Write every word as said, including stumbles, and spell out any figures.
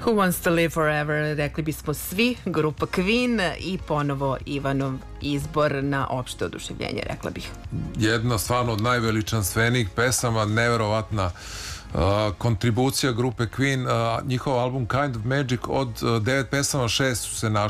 Who Wants to Live Forever, rekli bismo svi, grupa Queen i ponovo Ivanov izbor na opšte oduševljenje, rekla bih. Jedna stvarno od najveličanstvenijih pesama, neverovatna uh, kontribucija grupe Queen, uh, njihov album Kind of Magic, od uh, devet pesama, šest su se našli